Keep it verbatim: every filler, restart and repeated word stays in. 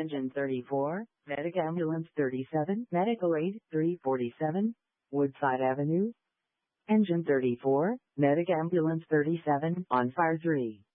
Engine thirty-four, Medic Ambulance thirty-seven, Medical Aid three forty-seven, Woodside Avenue. Engine thirty-four, Medic Ambulance thirty-seven, on fire three.